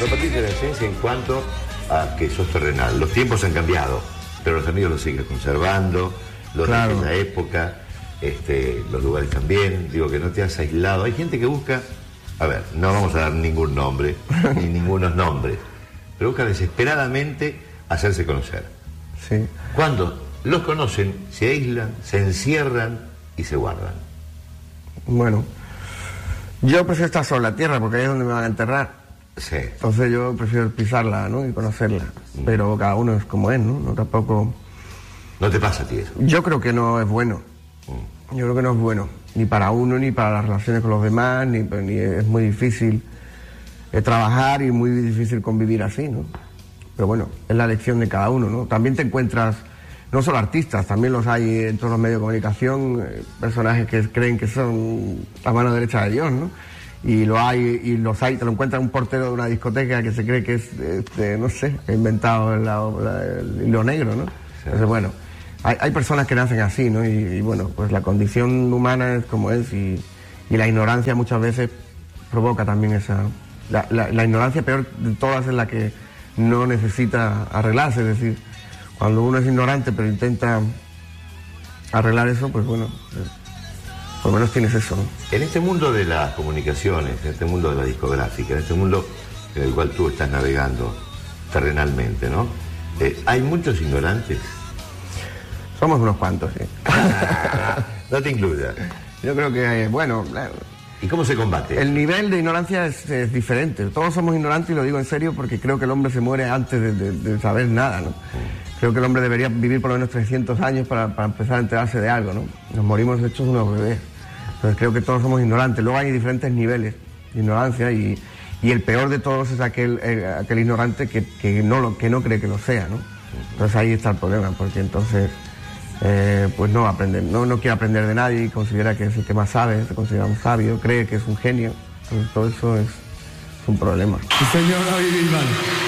No perdiste la esencia en cuanto a que sos terrenal. Los tiempos han cambiado, pero los amigos los sigues conservando, los de aquella época, los lugares también. Digo que no te has aislado. Hay gente que busca, a ver, no vamos a dar ningún nombre, ni ningunos nombres, pero busca desesperadamente hacerse conocer. Sí. Cuando los conocen, se aíslan, se encierran y se guardan. Bueno, yo prefiero estar sobre la tierra porque ahí es donde me van a enterrar. Sí. Entonces yo prefiero pisarla, ¿no? Y conocerla. Pero cada uno es como es, ¿no? No tampoco... ¿No te pasa a ti eso? Yo creo que no es bueno. Yo creo que no es bueno. Ni para uno, ni para las relaciones con los demás, ni es muy difícil trabajar y muy difícil convivir así, ¿no? Pero bueno, es la elección de cada uno, ¿no? También te encuentras, no solo artistas, también los hay en todos los medios de comunicación, personajes que creen que son la mano derecha de Dios, ¿no? Y los hay, te lo encuentras un portero de una discoteca que se cree que es, no sé, que ha inventado el hilo negro, ¿no? Sí. Entonces, bueno, hay personas que nacen así, ¿no? Y bueno, pues la condición humana es como es y la ignorancia muchas veces provoca también esa... La ignorancia peor de todas es la que no necesita arreglarse, es decir, cuando uno es ignorante pero intenta arreglar eso, pues bueno... Por lo menos tienes eso, ¿no? En este mundo de las comunicaciones, en este mundo de la discográfica, en este mundo en el cual tú estás navegando terrenalmente, ¿no? ¿Hay muchos ignorantes? Somos unos cuantos, sí. No te incluyas. Yo creo que, bueno... ¿Y cómo se combate? El nivel de ignorancia es diferente. Todos somos ignorantes y lo digo en serio porque creo que el hombre se muere antes de saber nada, ¿no? Creo que el hombre debería vivir por lo menos 300 años para empezar a enterarse de algo, ¿no? Nos morimos hechos unos bebés. Entonces creo que todos somos ignorantes. Luego hay diferentes niveles de ignorancia y el peor de todos es aquel ignorante que no cree que lo sea, ¿no? Entonces ahí está el problema, porque entonces pues no aprende, no quiere aprender de nadie, considera que es el que más sabe, se considera un sabio, cree que es un genio. Entonces todo eso es un problema. Señor David Bisbal.